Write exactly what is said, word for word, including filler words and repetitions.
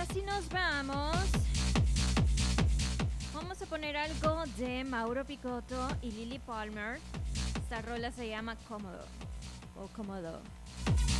si nos vamos, vamos a poner algo de Mauro Picotto y Lily Palmer. Esta rola se llama Cómodo o Cómodo.